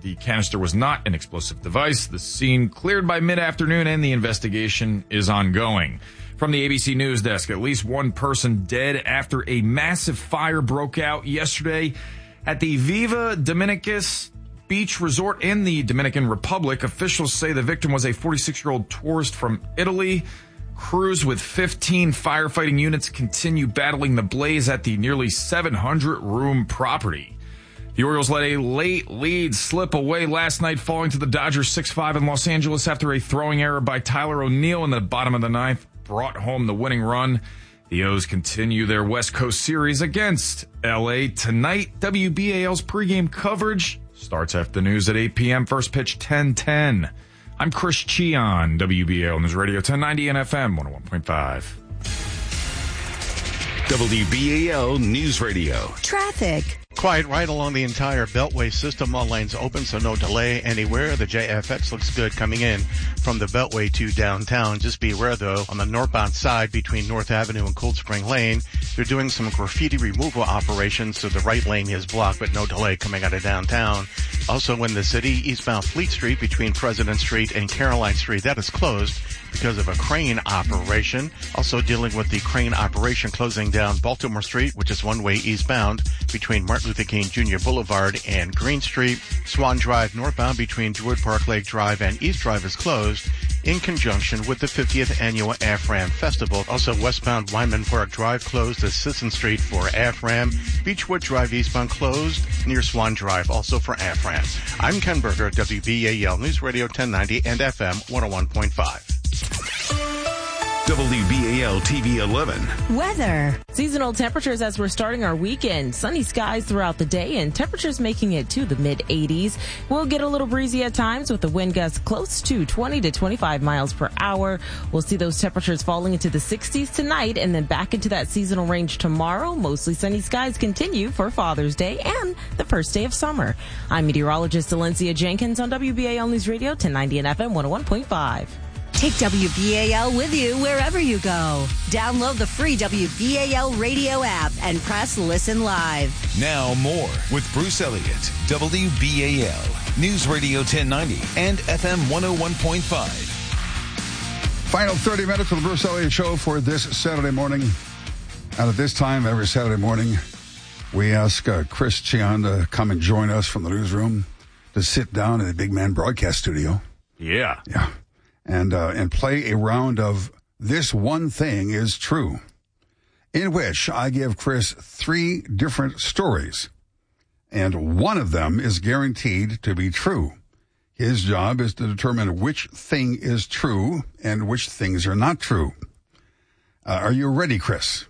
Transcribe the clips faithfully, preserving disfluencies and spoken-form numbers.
The canister was not an explosive device. The scene cleared by mid-afternoon, and the investigation is ongoing. From the A B C News Desk, at least one person dead after a massive fire broke out yesterday at the Viva Dominicus Beach Resort in the Dominican Republic. Officials say the victim was a forty-six-year-old tourist from Italy. Crews with fifteen firefighting units continue battling the blaze at the nearly seven hundred room property. The Orioles let a late lead slip away last night, falling to the Dodgers six five in Los Angeles after a throwing error by Tyler O'Neill in the bottom of the ninth brought home the winning run. The O's continue their West Coast series against L A tonight. W B A L's pregame coverage starts after the news at eight p.m. First pitch ten ten. I'm Chris Cheon, W B A L News Radio ten ninety and F M one oh one point five. W B A L News Radio. Traffic. Quiet right along the entire Beltway system. All lanes open, so no delay anywhere. The J F X looks good coming in from the Beltway to downtown. Just be aware, though, on the northbound side between North Avenue and Cold Spring Lane, they're doing some graffiti removal operations, so the right lane is blocked, but no delay coming out of downtown. Also in the city, eastbound Fleet Street between President Street and Caroline Street, that is closed because of a crane operation. Also dealing with the crane operation closing down Baltimore Street, which is one-way eastbound between Martin Luther King Junior Boulevard and Green Street. Swan Drive northbound between Druid Park Lake Drive and East Drive is closed in conjunction with the fiftieth Annual A F R A M Festival. Also westbound Wyman Park Drive closed to Sisson Street for A F R A M. Beechwood Drive eastbound closed near Swan Drive, also for A F R A M. I'm Ken Berger, W B A L News Radio ten ninety and F M one oh one point five. W B A L T V eleven. Weather. Seasonal temperatures as we're starting our weekend. Sunny skies throughout the day and temperatures making it to the mid eighties. We'll get a little breezy at times with the wind gusts close to twenty to twenty-five miles per hour. We'll see those temperatures falling into the sixties tonight and then back into that seasonal range tomorrow. Mostly sunny skies continue for Father's Day and the first day of summer. I'm meteorologist Alencia Jenkins on W B A L News Radio ten ninety and F M one oh one point five. Take W B A L with you wherever you go. Download the free W B A L radio app and press listen live. Now more with Bruce Elliott, W B A L News Radio ten ninety and F M one oh one point five. Final thirty minutes of the Bruce Elliott Show for this Saturday morning. And at this time, every Saturday morning, we ask uh, Chris Cheon to come and join us from the newsroom to sit down in the Big Man Broadcast Studio. Yeah. Yeah. And uh, and play a round of This One Thing Is True, in which I give Chris three different stories, and one of them is guaranteed to be true. His job is to determine which thing is true and which things are not true. Uh, are you ready, Chris?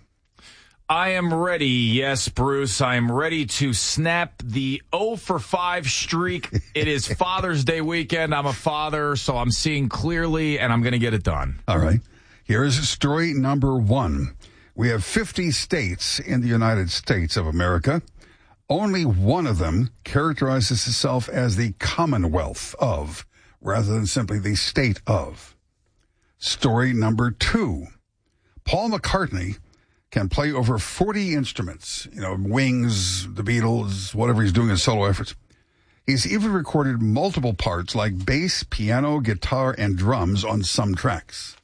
I am ready, yes, Bruce. I am ready to snap the oh for five streak. It is Father's Day weekend. I'm a father, so I'm seeing clearly, and I'm going to get it done. All right. Here's story number one. We have fifty states in the United States of America. Only one of them characterizes itself as the Commonwealth of, rather than simply the state of. Story number two. Paul McCartney can play over forty instruments, you know, Wings, the Beatles, whatever he's doing in solo efforts. He's even recorded multiple parts like bass, piano, guitar, and drums on some tracks.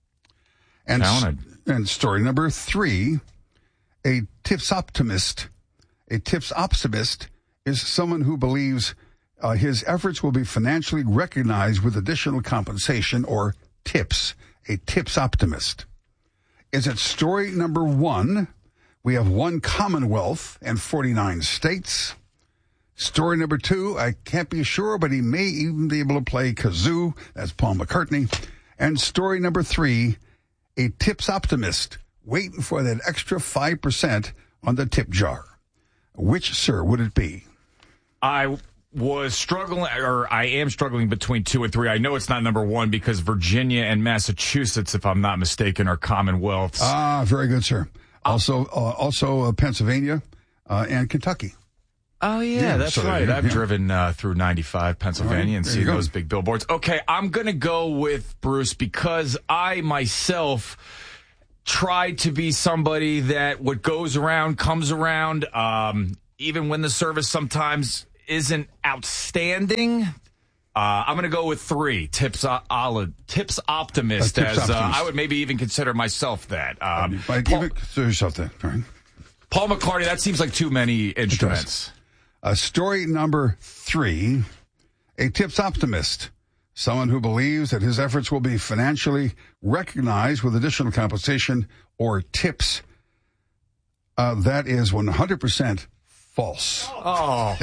And, and story number three, a tips optimist. A tips optimist is someone who believes uh, his efforts will be financially recognized with additional compensation or tips. A tips optimist. Is it story number one? We have one Commonwealth and forty-nine states. Story number two, I can't be sure, but he may even be able to play kazoo. That's Paul McCartney. And story number three, a tips optimist waiting for that extra five percent on the tip jar. Which, sir, would it be? I was struggling, or I am struggling between two and three. I know it's not number one because Virginia and Massachusetts, if I'm not mistaken, are Commonwealths. Ah, very good, sir. Also, uh, also uh, Pennsylvania uh, and Kentucky. Oh, yeah, yeah that's so right. I've yeah. driven uh, through ninety-five Pennsylvania right, and seen those big billboards. Okay, I'm going to go with Bruce because I myself tried to be somebody that what goes around comes around. Um, even when the service sometimes isn't outstanding. Uh, I'm going to go with three. Tips, uh, uh, tips optimist. Uh, tips as uh, optimist. I would maybe even consider myself that. Um, you might Paul, even consider yourself that. All right. Paul McCartney. That seems like too many instruments. Uh, story number three. A tips optimist. Someone who believes that his efforts will be financially recognized with additional compensation or tips. Uh, that is one hundred percent false. Oh.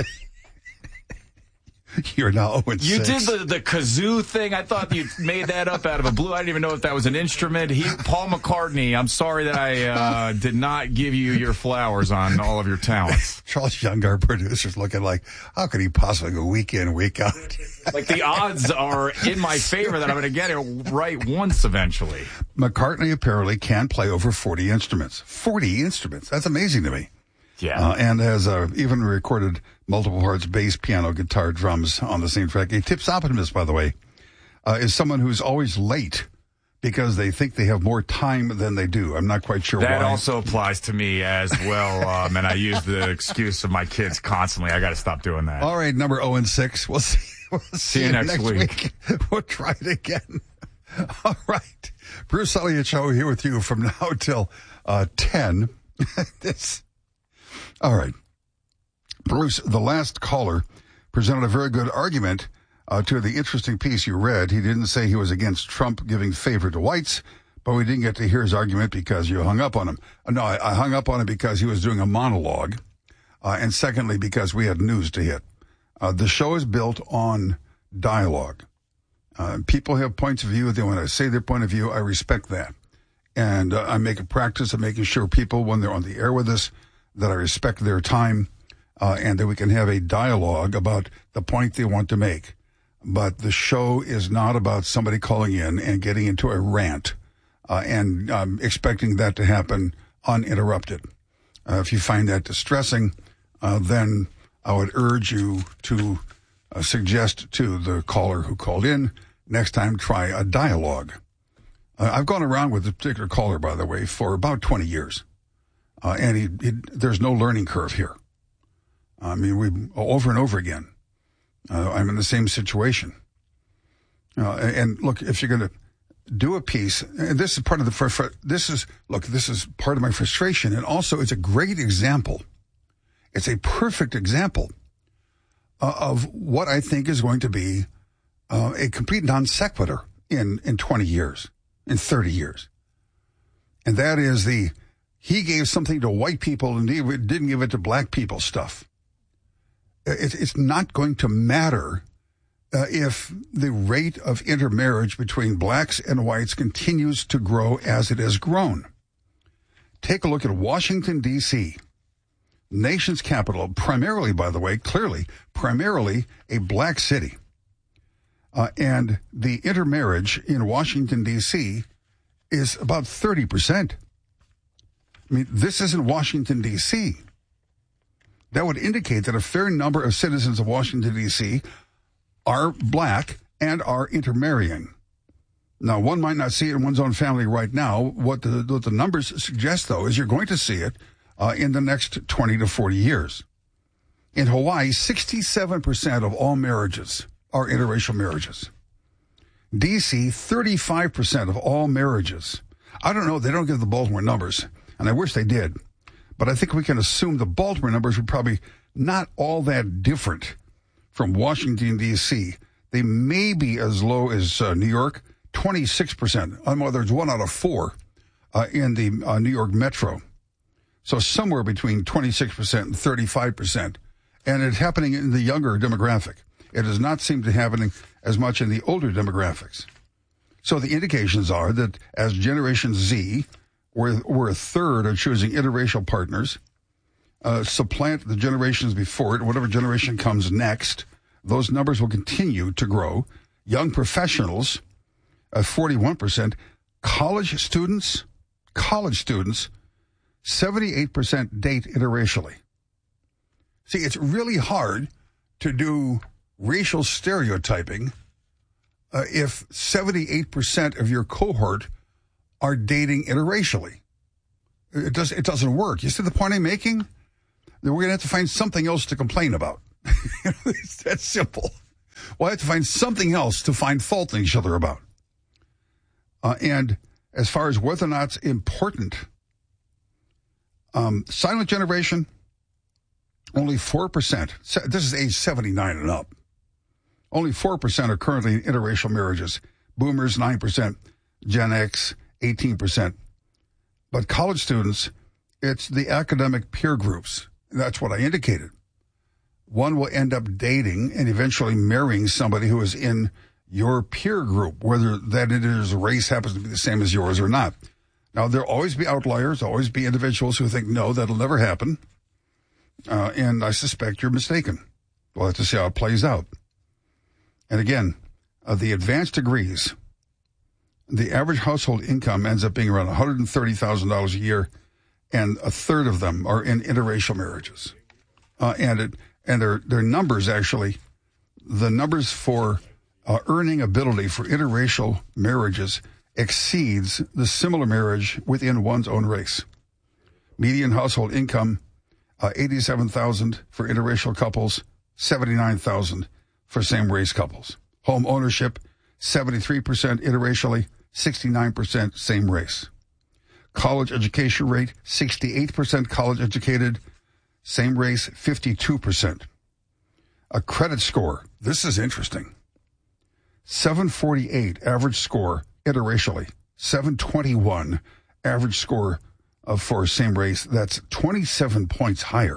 You're now oh and six. You did the, the kazoo thing. I thought you made that up out of a blue. I didn't even know if that was an instrument. He, Paul McCartney, I'm sorry that I uh, did not give you your flowers on all of your talents. Charles Young, our producer's looking like, how could he possibly go week in, week out? Like the odds are in my favor that I'm going to get it right once eventually. McCartney apparently can play over forty instruments. forty instruments. That's amazing to me. Yeah. Uh, and has uh, even recorded multiple parts, bass, piano, guitar, drums on the same track. A tips optimist, by the way, uh, is someone who's always late because they think they have more time than they do. I'm not quite sure that why. That also applies to me as well. Um, and I use the excuse of my kids constantly. I got to stop doing that. All right, number oh and six. We'll see, we'll see, see you you next, next week. week. We'll try it again. All right. Bruce Elliott Show here with you from now till uh, ten. this. All right. Bruce, the last caller presented a very good argument uh, to the interesting piece you read. He didn't say he was against Trump giving favor to whites, but we didn't get to hear his argument because you hung up on him. Uh, no, I, I hung up on him because he was doing a monologue, uh, and secondly, because we had news to hit. Uh, the show is built on dialogue. Uh, people have points of view. They want to say their point of view. I respect that. And uh, I make a practice of making sure people, when they're on the air with us, that I respect their time. Uh, and that we can have a dialogue about the point they want to make. But the show is not about somebody calling in and getting into a rant uh, and um, expecting that to happen uninterrupted. Uh, if you find that distressing, uh, then I would urge you to uh, suggest to the caller who called in, next time try a dialogue. Uh, I've gone around with this particular caller, by the way, for about twenty years. Uh, and he, he, there's no learning curve here. I mean, we over and over again. Uh, I'm in the same situation. Uh, and look, if you're going to do a piece, and this is part of the fr- fr- this is look, this is part of my frustration, and also it's a great example. It's a perfect example uh, of what I think is going to be uh, a complete non sequitur in in twenty years, in thirty years, and that is the he gave something to white people and he didn't give it to black people stuff. It's not going to matter uh, if the rate of intermarriage between blacks and whites continues to grow as it has grown. Take a look at Washington, D C, nation's capital, primarily, by the way, clearly, primarily a black city. Uh, and the intermarriage in Washington, D C is about thirty percent. I mean, this isn't Washington, D C That would indicate that a fair number of citizens of Washington, D C are black and are intermarrying. Now, one might not see it in one's own family right now. What the, what the numbers suggest, though, is you're going to see it uh, in the next twenty to forty years. In Hawaii, sixty-seven percent of all marriages are interracial marriages. D C, thirty-five percent of all marriages. I don't know. They don't give the Baltimore numbers, and I wish they did. But I think we can assume the Baltimore numbers are probably not all that different from Washington, D C They may be as low as uh, New York, twenty-six percent. In other words, one out of four uh, in the uh, New York metro. So somewhere between twenty-six percent and thirty-five percent. And it's happening in the younger demographic. It does not seem to be happening as much in the older demographics. So the indications are that as Generation Z, where, where a third are choosing interracial partners, uh, supplant the generations before it, whatever generation comes next, those numbers will continue to grow. Young professionals, uh, forty-one percent. College students, college students, seventy-eight percent date interracially. See, it's really hard to do racial stereotyping uh, if seventy-eight percent of your cohort are dating interracially. It, does, it doesn't work. You see the point I'm making? That we're going to have to find something else to complain about. It's that simple. Well, I have to find something else to find fault in each other about. Uh, and as far as whether or not it's important, um, silent generation, only four percent. This is age seventy-nine and up. Only four percent are currently in interracial marriages. Boomers, nine percent. Gen X, eighteen percent. But college students, it's the academic peer groups. That's what I indicated. One will end up dating and eventually marrying somebody who is in your peer group, whether that individual's race happens to be the same as yours or not. Now, there'll always be outliers, always be individuals who think, no, that'll never happen. Uh, and I suspect you're mistaken. We'll have to see how it plays out. And again, uh, the advanced degrees, the average household income ends up being around one hundred thirty thousand dollars a year, and a third of them are in interracial marriages. Uh, and it, and their, their numbers, actually, the numbers for uh, earning ability for interracial marriages exceeds the similar marriage within one's own race. Median household income, uh, eighty-seven thousand dollars for interracial couples, seventy-nine thousand dollars for same-race couples. Home ownership, seventy-three percent interracially, sixty-nine percent same race. College education rate, sixty-eight percent college educated, same race, fifty-two percent. A credit score, this is interesting. seven forty-eight average score interracially, seven twenty-one average score of for same race. That's twenty-seven points higher.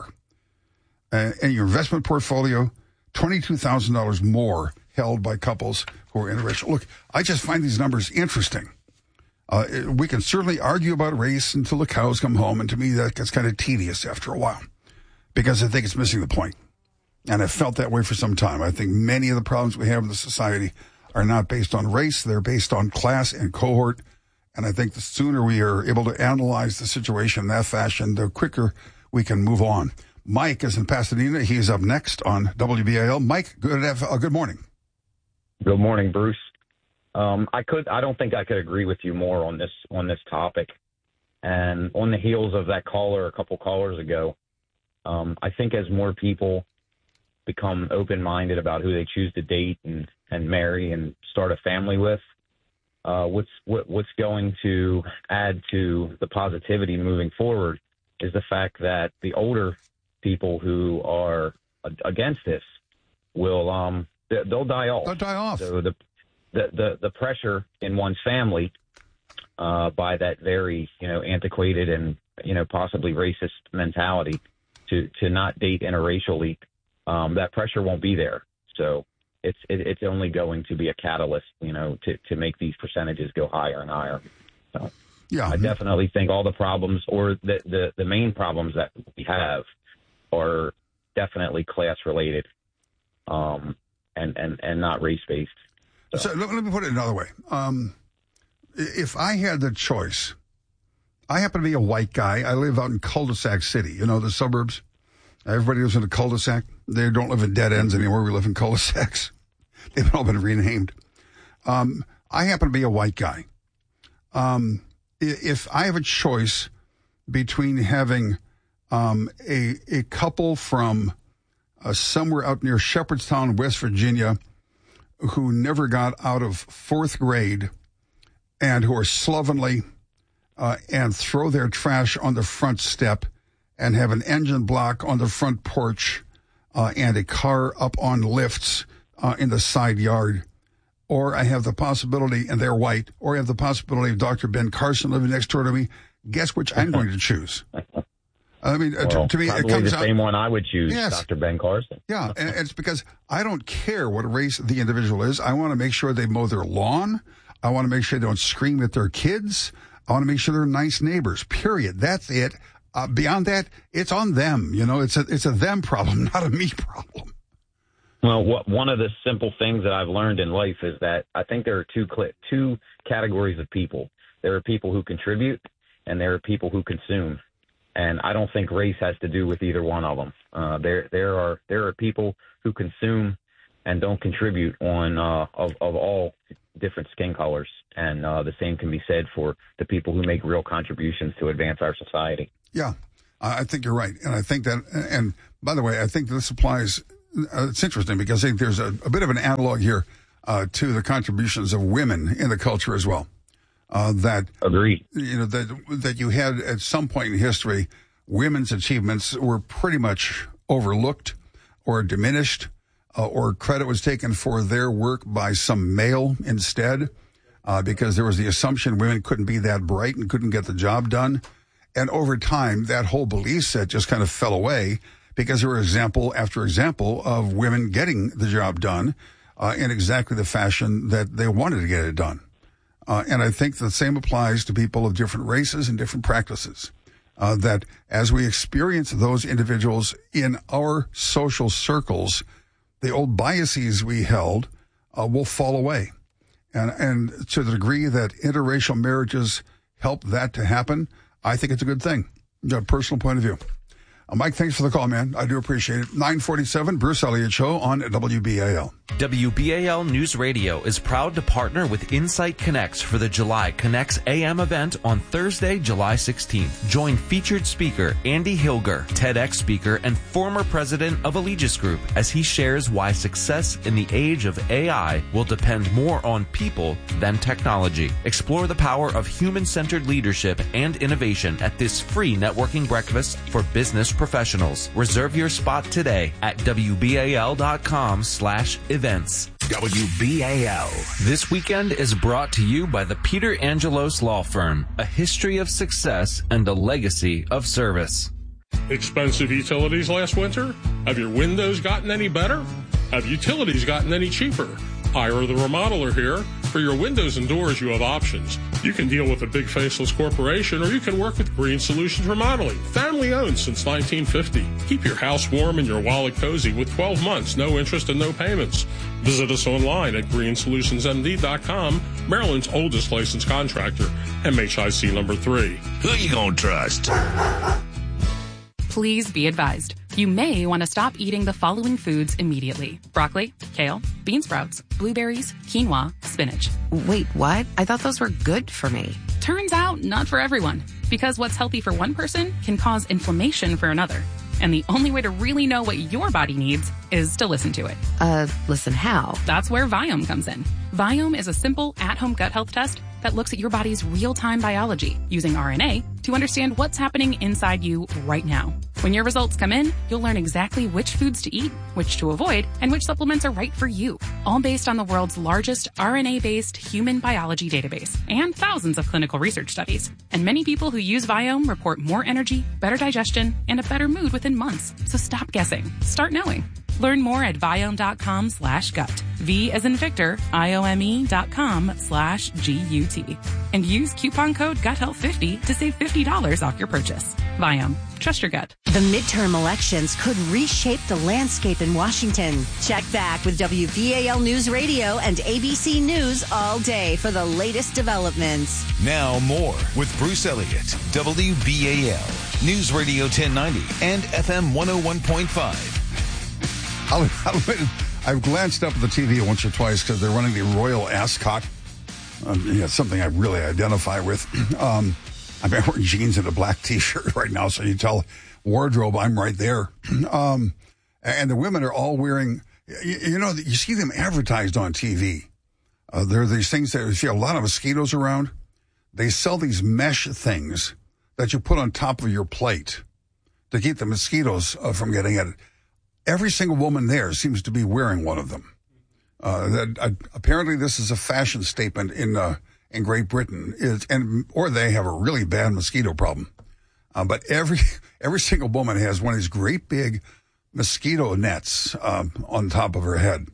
Uh, and your investment portfolio, twenty-two thousand dollars more held by couples who are interracial. Look, I just find these numbers interesting. Uh, we can certainly argue about race until the cows come home, and to me that gets kind of tedious after a while because I think it's missing the point. And I've felt that way for some time. I think many of the problems we have in the society are not based on race. They're based on class and cohort. And I think the sooner we are able to analyze the situation in that fashion, the quicker we can move on. Mike is in Pasadena. He's up next on W B A L. Mike, good uh, good morning. Good morning, Bruce. Um, I could. I don't think I could agree with you more on this on this topic. And on the heels of that caller a couple callers ago, um, I think as more people become open-minded about who they choose to date and, and marry and start a family with, uh, what's what, what's going to add to the positivity moving forward is the fact that the older people who are against this will um they'll die off. They'll die off. So the the the, the pressure in one's family uh, by that very you know antiquated and you know possibly racist mentality to to not date interracially, um, that pressure won't be there. So it's it, it's only going to be a catalyst, you know, to to make these percentages go higher and higher. So yeah, I definitely think all the problems or the the, the main problems that we have are definitely class related, um, and, and, and not race based. So, so let, let me put it another way. Um, if I had the choice, I happen to be a white guy. I live out in cul-de-sac city, you know, the suburbs. Everybody lives in a cul-de-sac. They don't live in dead ends anymore. We live in cul-de-sacs. They've all been renamed. Um, I happen to be a white guy. Um, if I have a choice between having Um, a a couple from uh, somewhere out near Shepherdstown, West Virginia, who never got out of fourth grade and who are slovenly uh, and throw their trash on the front step and have an engine block on the front porch uh, and a car up on lifts uh, in the side yard. Or I have the possibility, and they're white, or I have the possibility of Doctor Ben Carson living next door to me. Guess which I'm going to choose? I mean, well, to, to me, it comes the out, same one I would choose, yes. Doctor Ben Carson. Yeah, and it's because I don't care what race the individual is. I want to make sure they mow their lawn. I want to make sure they don't scream at their kids. I want to make sure they're nice neighbors, period. That's it. Uh, beyond that, it's on them. You know, it's a it's a them problem, not a me problem. Well, what, one of the simple things that I've learned in life is that I think there are two two categories of people. There are people who contribute, and there are people who consume. And I don't think race has to do with either one of them. Uh, there, there are there are people who consume and don't contribute on uh, of of all different skin colors, and uh, the same can be said for the people who make real contributions to advance our society. Yeah, I think you're right, and I think that. And by the way, I think this applies uh, it's interesting because I think there's a, a bit of an analog here uh, to the contributions of women in the culture as well. Uh, that Agreed. You know that that you had at some point in history, women's achievements were pretty much overlooked or diminished, uh, or credit was taken for their work by some male instead, uh, because there was the assumption women couldn't be that bright and couldn't get the job done. And over time, that whole belief set just kind of fell away because there were example after example of women getting the job done uh, in exactly the fashion that they wanted to get it done. Uh, and I think the same applies to people of different races and different practices, uh, that as we experience those individuals in our social circles, the old biases we held uh, will fall away. And, and to the degree that interracial marriages help that to happen, I think it's a good thing. You got a personal point of view. Uh, Mike, thanks for the call, man. I do appreciate it. nine forty-seven, Bruce Elliott Show on W B A L. W B A L News Radio is proud to partner with Insight Connects for the July Connects A M event on Thursday, July sixteenth. Join featured speaker Andy Hilger, TEDx speaker, and former president of Allegis Group as he shares why success in the age of A I will depend more on people than technology. Explore the power of human-centered leadership and innovation at this free networking breakfast for business professionals. Reserve your spot today at W B A L dot com slash events. W B A L. This weekend is brought to you by the Peter Angelos Law Firm, a history of success and a legacy of service. Expensive utilities last winter? Have your windows gotten any better? Have utilities gotten any cheaper? Ira the Remodeler here. For your windows and doors, you have options. You can deal with a big faceless corporation, or you can work with Green Solutions Remodeling, family owned since nineteen fifty. Keep your house warm and your wallet cozy with twelve months, no interest and no payments. Visit us online at green solutions m d dot com, Maryland's oldest licensed contractor, M H I C number three. Who you gonna trust? Please be advised. You may want to stop eating the following foods immediately. Broccoli, kale, bean sprouts, blueberries, quinoa, spinach. Wait, what? I thought those were good for me. Turns out, not for everyone. Because what's healthy for one person can cause inflammation for another. And the only way to really know what your body needs is to listen to it. Uh, listen how? That's where Viome comes in. Viome is a simple at-home gut health test that looks at your body's real-time biology using R N A to understand what's happening inside you right now. When your results come in, you'll learn exactly which foods to eat, which to avoid, and which supplements are right for you. All based on the world's largest R N A-based human biology database and thousands of clinical research studies. And many people who use Viome report more energy, better digestion, and a better mood within months. So stop guessing. Start knowing. Learn more at Viome.com slash gut. V as in Victor, I-O-M-E dot com slash G-U-T. And use coupon code gut health fifty to save fifty dollars off your purchase. Viome. Trust your gut. The midterm elections could reshape the landscape in Washington. Check back with W B A L News Radio and A B C News all day for the latest developments. Now more with Bruce Elliott, W B A L, News Radio ten ninety and F M one oh one point five. I'll, I'll, I've glanced up at the T V once or twice because they're running the Royal Ascot. Um, yeah, it's something I really identify with. Um, I'm wearing jeans and a black T-shirt right now, so you tell wardrobe I'm right there. Um, and the women are all wearing, you, you know, you see them advertised on T V. Uh, there are these things that, you see a lot of mosquitoes around. They sell these mesh things that you put on top of your plate to keep the mosquitoes uh, from getting at it. Every single woman there seems to be wearing one of them. Uh, that, uh, apparently, this is a fashion statement in uh, in Great Britain, it's, and or they have a really bad mosquito problem. Uh, but every every single woman has one of these great big mosquito nets um, on top of her head.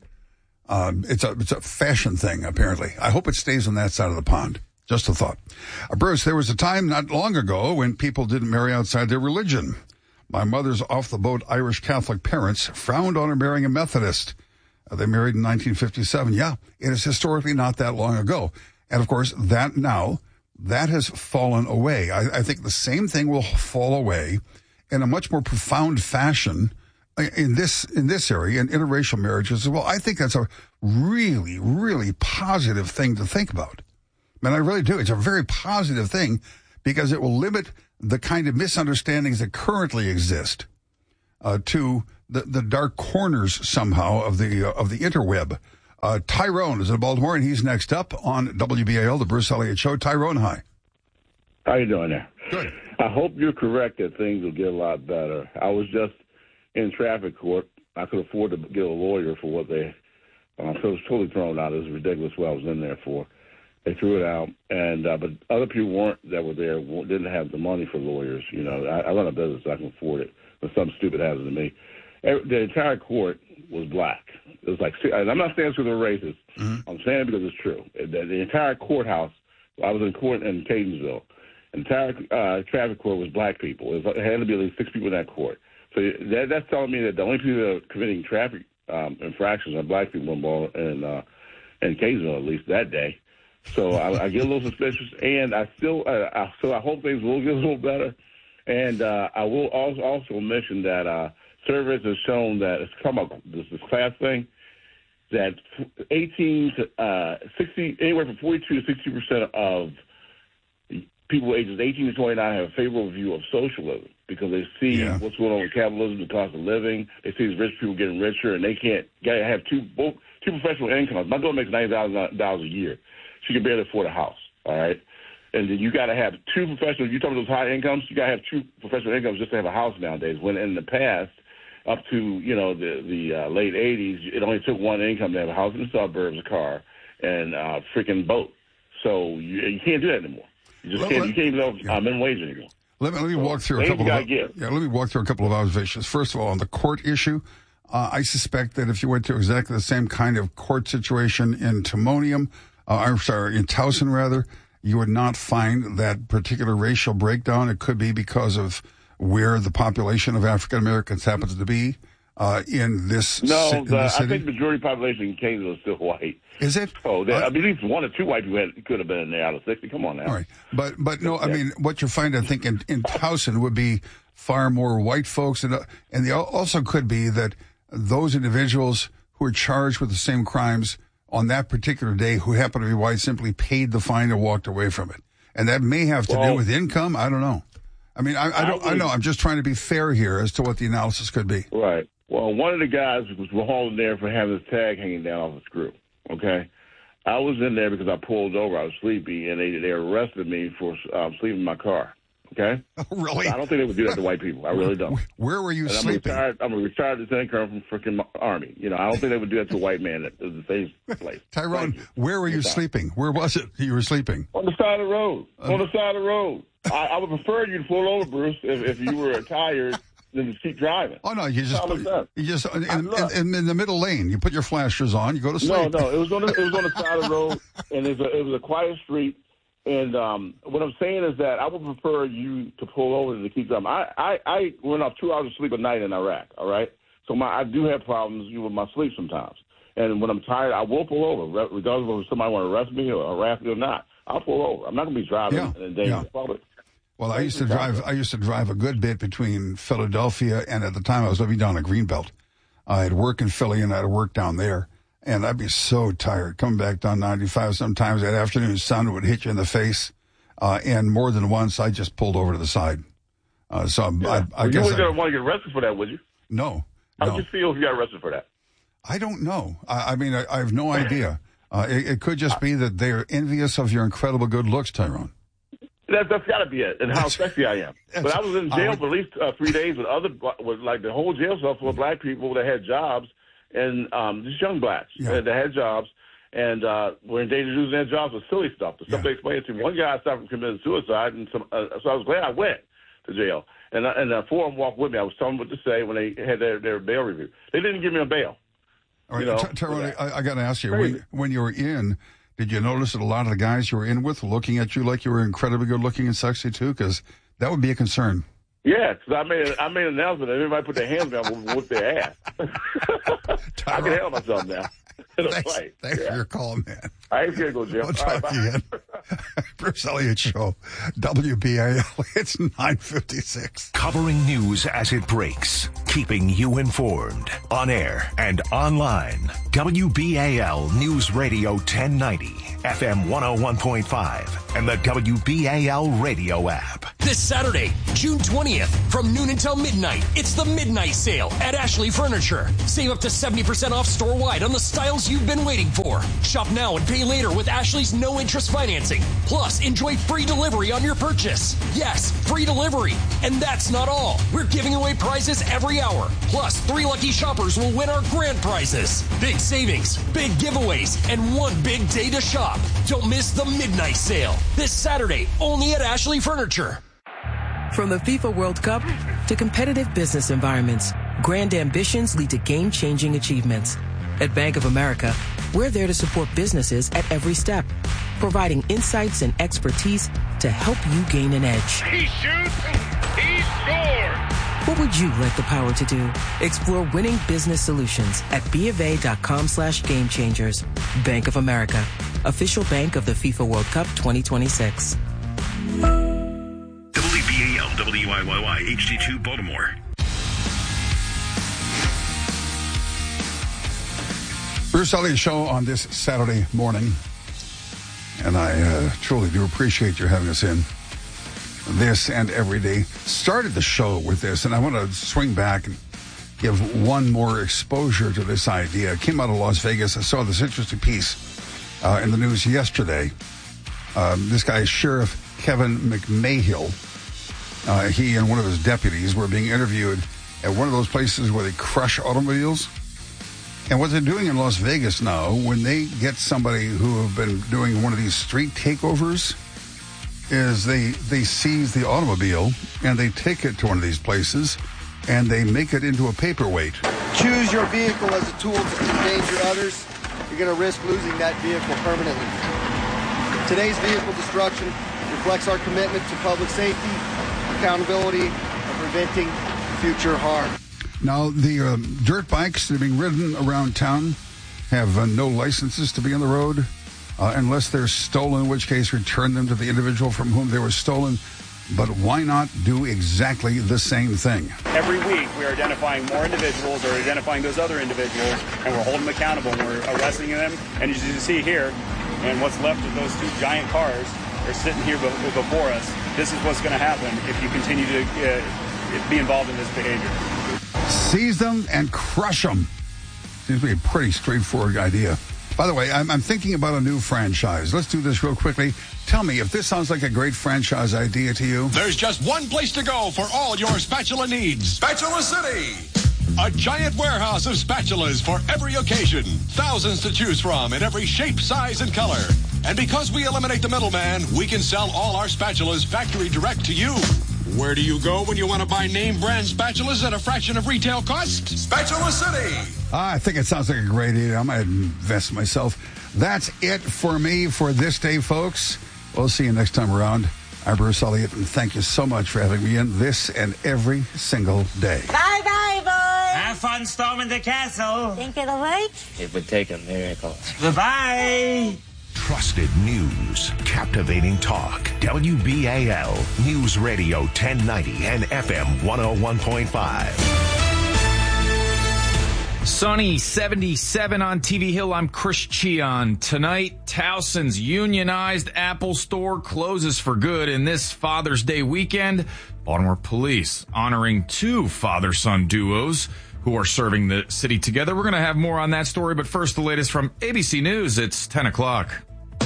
Um, it's a it's a fashion thing, apparently. I hope it stays on that side of the pond. Just a thought. Uh, Bruce, there was a time not long ago when people didn't marry outside their religion. My mother's off-the-boat Irish Catholic parents frowned on her marrying a Methodist. Uh, they married in nineteen fifty-seven. Yeah, it is historically not that long ago. And, of course, that now, that has fallen away. I, I think the same thing will fall away in a much more profound fashion in this in this area, in interracial marriages as well. I think that's a really, really positive thing to think about. I mean, I really do. It's a very positive thing because it will limit the kind of misunderstandings that currently exist uh, to the, the dark corners somehow of the uh, of the interweb. Uh, Tyrone is in Baltimore, and he's next up on W B A L, the Bruce Elliott Show. Tyrone, hi. How you doing there? Good. I hope you're correct that things will get a lot better. I was just in traffic court. I could afford to get a lawyer for what they uh, so it was totally thrown out. It was ridiculous what I was in there for. They threw it out, and uh, but other people weren't that were there didn't have the money for lawyers. You know, I, I run a business, so I can afford it. But something stupid happens to me. The entire court was black. It was like, and I'm not saying because they're racist. Mm-hmm. I'm saying it because it's true. The, the entire courthouse, I was in court in Catonsville. The entire uh, traffic court was black people. It, was, it had to be at least six people in that court. So that, that's telling me that the only people that are committing traffic um, infractions are black people involved in, uh, in Catonsville, at least that day. So I, I get a little suspicious, and I still, uh, I, so I hope things will get a little better. And uh, I will also, also mention that uh, surveys have shown that it's come up this, this class thing that eighteen to uh, sixty, anywhere from forty-two to sixty percent of people ages eighteen to twenty-nine have a favorable view of socialism because they see yeah. what's going on with capitalism, the cost of living. They see these rich people getting richer, and they can't gotta have two both two professional incomes. My daughter makes ninety thousand dollars a year. She can barely afford a house. All right. And then you got to have two professional. You talk about those high incomes. You got to have two professional incomes just to have a house nowadays. When in the past, up to you know the the uh, late eighties, it only took one income to have a house in the suburbs, a car, and a uh, freaking boat. So you, you can't do that anymore. You just well, can't. Let, you can't even have yeah. uh, minimum wage anymore. Let me let me so, walk through a couple of yeah. Let me walk through a couple of observations. First of all, on the court issue, uh, I suspect that if you went to exactly the same kind of court situation in Timonium, uh, I'm sorry, in Towson rather. You would not find that particular racial breakdown. It could be because of where the population of African Americans happens to be uh, in this no, ci- in the, this city. I think the majority population in Kansas is still white. Is it? Oh, uh, I mean, at least one or two white people had, could have been in there out of sixty. Come on now. All right, but but no, I mean, what you find, I think, in, in Towson would be far more white folks, and uh, and the, also could be that those individuals who are charged with the same crimes on that particular day who happened to be white simply paid the fine and walked away from it. And that may have to well, do with income. I don't know. I mean, I, I don't I know. I'm just trying to be fair here as to what the analysis could be. Right. Well, one of the guys was hauled there for having his tag hanging down off a screw. Okay. I was in there because I pulled over. I was sleepy, and they, they arrested me for um, sleeping in my car. Okay? Oh, really? I don't think they would do that to white people. I really don't. Where were you and sleeping? I'm a retired, I'm a retired lieutenant colonel from freaking Army. You know, I don't think they would do that to a white man at the same place. Tyrone, where were you sleeping? Where was it you were sleeping? On the side of the road. Um, on the side of the road. I, I would prefer you to pull over, Bruce, if, if you were tired, than to keep driving. Oh, no, you just, you just in, in, in, in the middle lane, you put your flashers on, you go to sleep. No, no, it was on the, it was on the side of the road, and it was a, it was a quiet street. And um, what I'm saying is that I would prefer you to pull over than to keep driving. I, I, I went off two hours of sleep a night in Iraq, all right? So my I do have problems with my sleep sometimes. And when I'm tired, I will pull over, regardless of if somebody want to arrest me or harass me or not. I'll pull over. I'm not going to be driving yeah, in the dangerous yeah. public. Well, I used to drive. I used to drive a good bit between Philadelphia and at the time I was living down in Greenbelt. I had work in Philly and I had work down there. And I'd be so tired coming back down ninety-five. Sometimes that afternoon sun would hit you in the face. Uh, and more than once, I just pulled over to the side. Uh, so yeah. I, I well, guess you wouldn't I, want to get arrested for that, would you? No. How no. would you feel if you got arrested for that? I don't know. I, I mean, I, I have no idea. Uh, it, it could just be that they are envious of your incredible good looks, Tyrone. That, that's got to be it, and how sexy I am. But I was in jail would, for at least uh, three days with other, with like the whole jail cell full of black people that had jobs, and um, just young blacks yeah. that had jobs. And uh, were in danger of losing their jobs with silly stuff. The stuff yeah. they explained to me. One guy stopped from committing suicide, and some, uh, so I was glad I went to jail. And uh, and uh, four of them walked with me. I was telling them what to say when they had their, their bail review. They didn't give me a bail. All right, you know, T- Tyrone, I, I got to ask you, Crazy. when, when you were in, did you notice that a lot of the guys you were in with were looking at you like you were incredibly good looking and sexy too? Because that would be a concern. Yeah, because I made I made an announcement that everybody put their hands down and whip their ass. I can handle myself now. Thanks, thanks yeah. for your call, man. I ain't going to go jail. We'll talk right, again. Bruce Elliott Show, W B A L. It's nine fifty-six. Covering news as it breaks. keeping you informed on air and online. W B A L News Radio ten ninety, F M one oh one point five, and the W B A L radio app. This Saturday, June twentieth, from noon until midnight, it's the Midnight Sale at Ashley Furniture. Save up to seventy percent off store-wide on the styles you've been waiting for. Shop now and pay later with Ashley's no-interest financing. Plus, enjoy free delivery on your purchase. Yes, free delivery. And that's not all. We're giving away prizes every hour. Plus, three lucky shoppers will win our grand prizes. Big savings, big giveaways, and one big day to shop. Don't miss the Midnight Sale. This Saturday, only at Ashley Furniture. From the FIFA World Cup to competitive business environments, grand ambitions lead to game-changing achievements. At Bank of America, we're there to support businesses at every step, providing insights and expertise to help you gain an edge. He shoots, he scores! What would you like the power to do? Explore winning business solutions at BofA.com slash game changers. Bank of America, official bank of the FIFA World Cup twenty twenty-six. W B A L, W I Y Y, H D two, Baltimore. Bruce Elliott Show on this Saturday morning. And I uh, truly do appreciate you having us in this and every day. Started the show with this, and I want to swing back and give one more exposure to this idea. It came out of Las Vegas. I saw this interesting piece uh, in the news yesterday. Um, this guy, Sheriff Kevin McMahill, uh, he and one of his deputies were being interviewed at one of those places where they crush automobiles. And what they're doing in Las Vegas now, when they get somebody who have been doing one of these street takeovers, is they, they seize the automobile and they take it to one of these places and they make it into a paperweight. Choose your vehicle as a tool to endanger others. You're going to risk losing that vehicle permanently. Today's vehicle destruction reflects our commitment to public safety, accountability, and preventing future harm. Now, the uh, dirt bikes that are being ridden around town have uh, no licenses to be on the road uh, unless they're stolen, in which case return them to the individual from whom they were stolen. But why not do exactly the same thing? Every week, we are identifying more individuals or identifying those other individuals, and we're holding them accountable, and we're arresting them. And as you can see here, and what's left of those two giant cars are sitting here before us. This is what's going to happen if you continue to uh, be involved in this behavior. Seize them and crush them. Seems to be a pretty straightforward idea. By the way, I'm, I'm thinking about a new franchise. Let's do this real quickly. Tell me if this sounds like a great franchise idea to you. There's just one place to go for all your spatula needs. Spatula City! A giant warehouse of spatulas for every occasion. Thousands to choose from in every shape, size, and color. And because we eliminate the middleman, we can sell all our spatulas factory direct to you. Where do you go when you want to buy name brand spatulas at a fraction of retail cost? Spatula City! I think it sounds like a great idea. I might invest myself. That's it for me for this day, folks. We'll see you next time around. I'm Bruce Elliott, and thank you so much for having me in this and every single day. Bye-bye, boys. Have fun storming the castle. Think it'll work? It would take a miracle. Goodbye. Trusted news, captivating talk. W B A L News Radio ten ninety and F M one oh one point five. Sunny seventy-seven on T V Hill. I'm Chris Cheon. Tonight, Towson's unionized Apple store closes for good. In this Father's Day weekend, Baltimore police honoring two father-son duos who are serving the city together. We're going to have more on that story, but first, the latest from A B C News. It's ten o'clock.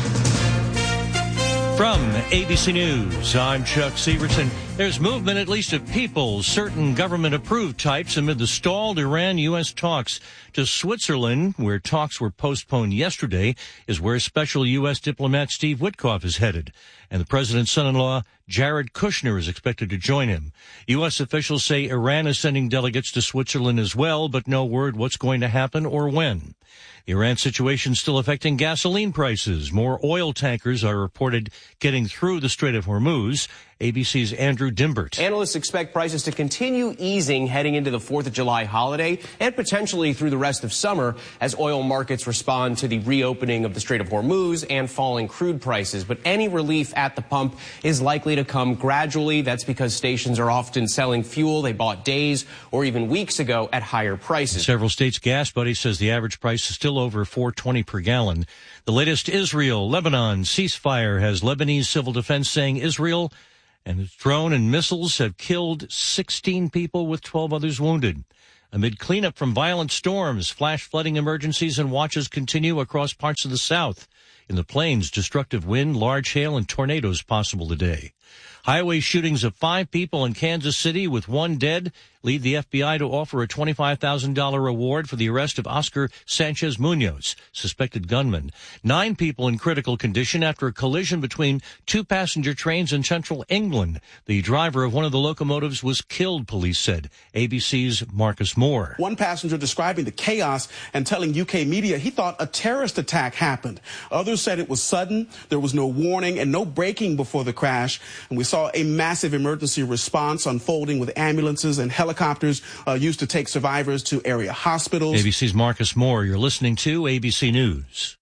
From A B C News, I'm Chuck Severson. There's movement, at least of people, certain government-approved types, amid the stalled Iran-U S talks. To Switzerland, where talks were postponed yesterday, is where special U S diplomat Steve Witkoff is headed. And the president's son-in-law, Jared Kushner, is expected to join him. U S officials say Iran is sending delegates to Switzerland as well, but no word what's going to happen or when. The Iran situation still affecting gasoline prices. More oil tankers are reported getting through the Strait of Hormuz, A B C's Andrew Dimbert. Analysts expect prices to continue easing heading into the fourth of July holiday and potentially through the rest of summer as oil markets respond to the reopening of the Strait of Hormuz and falling crude prices. But any relief at the pump is likely to come gradually. That's because stations are often selling fuel they bought days or even weeks ago at higher prices. Several states' gas buddy says the average price is still over four twenty per gallon. The latest Israel-Lebanon ceasefire has Lebanese civil defense saying Israel and its drone and missiles have killed sixteen people with twelve others wounded. Amid cleanup from violent storms, flash flooding emergencies and watches continue across parts of the south. In the plains, destructive wind, large hail, and tornadoes possible today. Highway shootings of five people in Kansas City with one dead lead the F B I to offer a twenty-five thousand dollars reward for the arrest of Oscar Sanchez Munoz, suspected gunman. Nine people in critical condition after a collision between two passenger trains in central England. The driver of one of the locomotives was killed, police said. A B C's Marcus Moore. One passenger describing the chaos and telling U K media he thought a terrorist attack happened. Others said it was sudden, there was no warning and no braking before the crash. And we saw a massive emergency response unfolding with ambulances and helicopters uh, used to take survivors to area hospitals. A B C's Marcus Moore. You're listening to A B C News.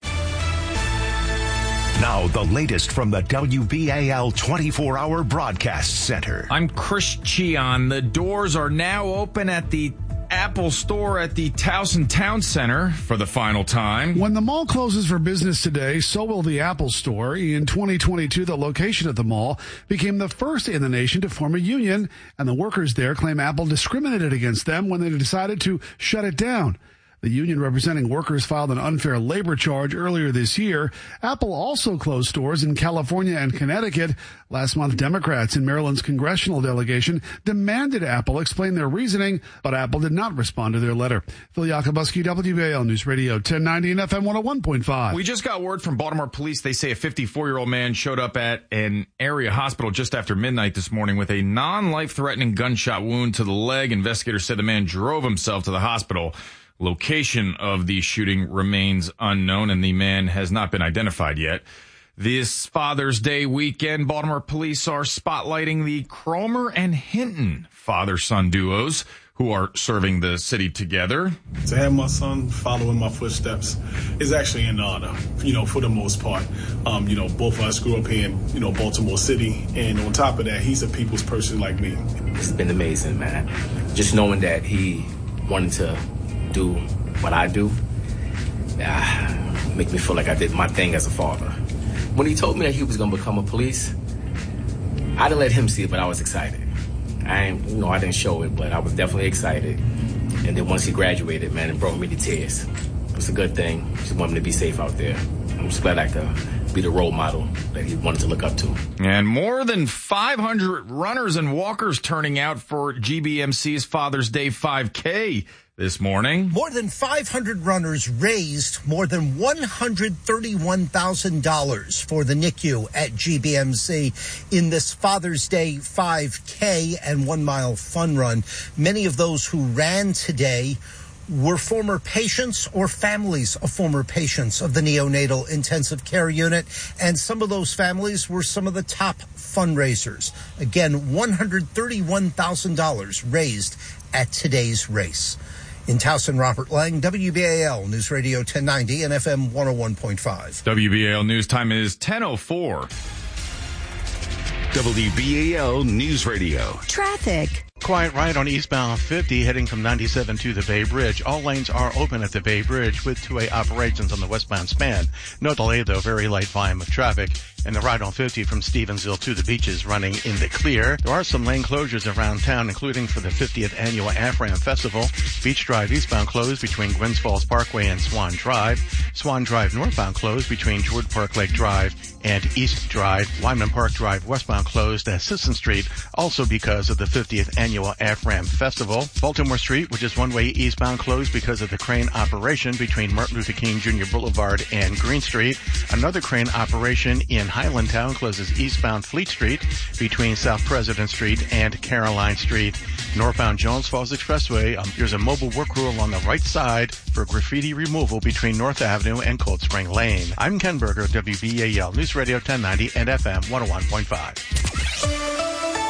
Now the latest from the W B A L twenty-four hour broadcast center. I'm Chris Cheon. The doors are now open at the Apple store at the Towson Town Center for the final time. When the mall closes for business today, so will the Apple store. In twenty twenty-two, the location at the mall became the first in the nation to form a union, and the workers there claim Apple discriminated against them when they decided to shut it down. The union representing workers filed an unfair labor charge earlier this year. Apple also closed stores in California and Connecticut. Last month, Democrats in Maryland's congressional delegation demanded Apple explain their reasoning, but Apple did not respond to their letter. Phil Yakubuski, W B A L News Radio ten ninety and F M one oh one point five. We just got word from Baltimore police. They say a fifty-four-year-old man showed up at an area hospital just after midnight this morning with a non-life-threatening gunshot wound to the leg. Investigators said the man drove himself to the hospital. Location of the shooting remains unknown, and the man has not been identified yet. This Father's Day weekend, Baltimore police are spotlighting the Cromer and Hinton father-son duos who are serving the city together. To have my son follow in my footsteps is actually an honor, you know, for the most part. Um, you know, both of us grew up here in, you know, Baltimore City, and on top of that, he's a people's person like me. It's been amazing, man. Just knowing that he wanted to do what I do, uh, make me feel like I did my thing as a father. When he told me that he was going to become a police, I didn't let him see it, but I was excited. I ain't, you know, I didn't show it, but I was definitely excited. And then once he graduated, man, it brought me to tears. It was a good thing. Just wanted him to be safe out there. I'm just glad I could be the role model that he wanted to look up to. And more than five hundred runners and walkers turning out for G B M C's Father's Day five K this morning. More than five hundred runners raised more than one hundred thirty-one thousand dollars for the N I C U at G B M C in this Father's Day five K and one mile fun run. Many of those who ran today were former patients or families of former patients of the neonatal intensive care unit, and some of those families were some of the top fundraisers. Again, one hundred thirty-one thousand dollars raised at today's race. In Towson, Robert Lang, W B A L News Radio ten ninety and F M one oh one point five. W B A L News time is ten oh four. W B A L News Radio. Traffic. Quiet ride on eastbound fifty heading from ninety-seven to the Bay Bridge. All lanes are open at the Bay Bridge with two-way operations on the westbound span. No delay though, very light volume of traffic. And the ride on fifty from Stevensville to the beaches running in the clear. There are some lane closures around town, including for the fiftieth annual AFRAM Festival. Beach Drive eastbound closed between Gwynns Falls Parkway and Swan Drive. Swan Drive northbound closed between Jewett Park Lake Drive and East Drive. Wyman Park Drive westbound closed at Sisson Street, also because of the fiftieth annual AFRAM Festival. Baltimore Street, which is one-way eastbound, closed because of the crane operation between Martin Luther King Junior Boulevard and Green Street. Another crane operation in Highlandtown closes eastbound Fleet Street between South President Street and Caroline Street. Northbound Jones Falls Expressway, um, there's a mobile work crew along the right side for graffiti removal between North Avenue and Cold Spring Lane. I'm Ken Berger, W B A L News Radio ten ninety and F M one oh one point five.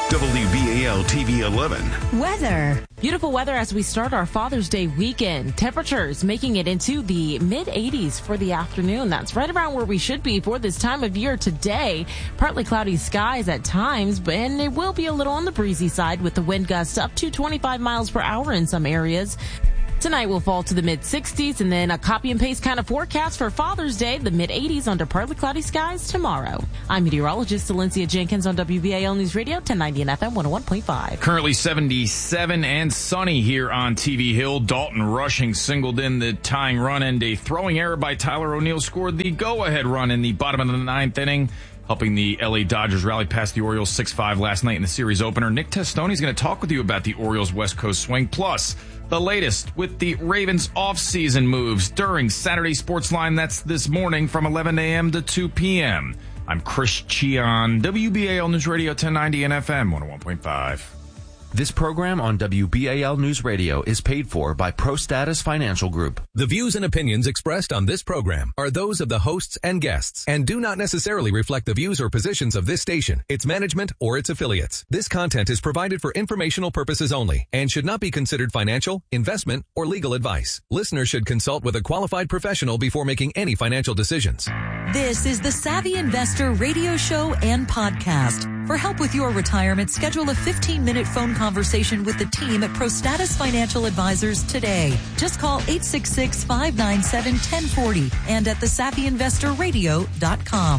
W B A L T V eleven. Weather. Beautiful weather as we start our Father's Day weekend. Temperatures making it into the mid eighties for the afternoon. That's right around where we should be for this time of year today. Partly cloudy skies at times, but and it will be a little on the breezy side with the wind gusts up to twenty-five miles per hour in some areas. Tonight will fall to the mid sixties, and then a copy and paste kind of forecast for Father's Day, the mid eighties under partly cloudy skies tomorrow. I'm meteorologist Valencia Jenkins on W B A L News Radio, ten ninety and F M one oh one point five. Currently seventy-seven and sunny here on T V Hill. Dalton Rushing singled in the tying run, and a throwing error by Tyler O'Neill scored the go-ahead run in the bottom of the ninth inning, helping the L A Dodgers rally past the Orioles six five last night in the series opener. Nick Testoni is going to talk with you about the Orioles West Coast swing, plus the latest with the Ravens off-season moves during Saturday Sportsline. That's this morning from eleven a.m. to two p.m. I'm Chris Chion, W B A L News Radio ten ninety and F M one oh one point five. This program on W B A L News Radio is paid for by ProStatus Financial Group. The views and opinions expressed on this program are those of the hosts and guests and do not necessarily reflect the views or positions of this station, its management, or its affiliates. This content is provided for informational purposes only and should not be considered financial, investment, or legal advice. Listeners should consult with a qualified professional before making any financial decisions. This is the Savvy Investor radio show and podcast. For help with your retirement, schedule a fifteen-minute phone conversation with the team at ProStatus Financial Advisors today. Just call eight six six, five nine seven, one zero four zero and at the savvy investor radio dot com.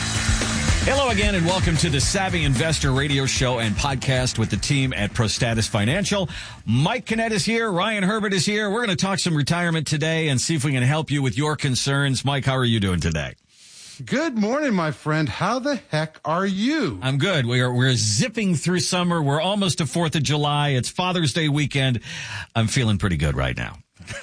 Hello again, and welcome to the Savvy Investor radio show and podcast with the team at ProStatus Financial. Mike Kinnett is here. Ryan Herbert is here. We're going to talk some retirement today and see if we can help you with your concerns. Mike, how are you doing today? Good morning, my friend. How the heck are you? I'm good. We are, we're zipping through summer. We're almost to fourth of July. It's Father's Day weekend. I'm feeling pretty good right now.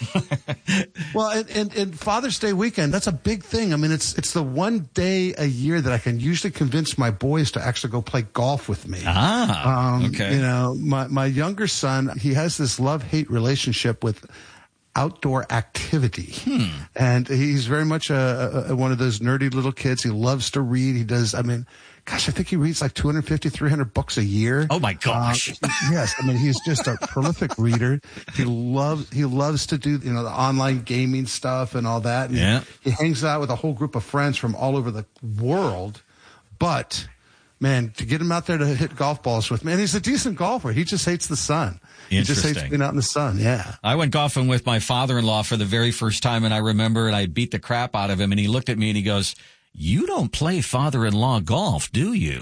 Well, and, and, and Father's Day weekend, that's a big thing. I mean, it's it's the one day a year that I can usually convince my boys to actually go play golf with me. Ah, um, okay. You know, my, my younger son, he has this love-hate relationship with outdoor activity. Hmm. And he's very much a, a, one of those nerdy little kids. He loves to read. He does, I mean, gosh, I think he reads like two hundred fifty, three hundred books a year. Oh my gosh. Uh, yes. I mean, he's just a prolific reader. He loves, he loves to do, you know, the online gaming stuff and all that. And yeah. He hangs out with a whole group of friends from all over the world. But man, to get him out there to hit golf balls with me, and he's a decent golfer. He just hates the sun. He just hates being out in the sun, yeah. I went golfing with my father-in-law for the very first time, and I remember, and I beat the crap out of him, and he looked at me and he goes, "You don't play father-in-law golf, do you?"